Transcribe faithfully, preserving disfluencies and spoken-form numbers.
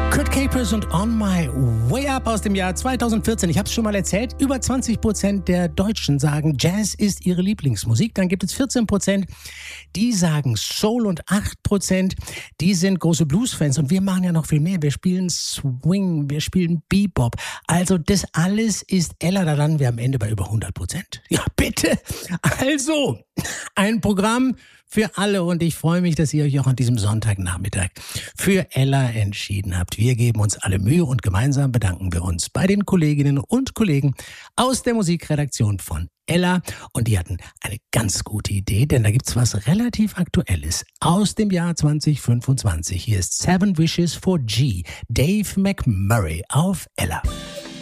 Kurt Capers und On My Way Up aus dem Jahr zweitausendvierzehn. Ich habe es schon mal erzählt, über zwanzig Prozent der Deutschen sagen, Jazz ist ihre Lieblingsmusik. Dann gibt es vierzehn Prozent, die sagen Soul, und acht Prozent, die sind große Blues-Fans. Und wir machen ja noch viel mehr. Wir spielen Swing, wir spielen Bebop. Also das alles ist Ella. Da landen wir am Ende bei über hundert Prozent. Ja, bitte. Also, ein Programm für alle, und ich freue mich, dass ihr euch auch an diesem Sonntagnachmittag für Ella entschieden habt. Wir geben uns alle Mühe und gemeinsam bedanken wir uns bei den Kolleginnen und Kollegen aus der Musikredaktion von Ella, und die hatten eine ganz gute Idee, denn da gibt's was relativ Aktuelles aus dem Jahr zwanzig fünfundzwanzig. Hier ist Seven Wishes for G, Dave McMurray auf Ella.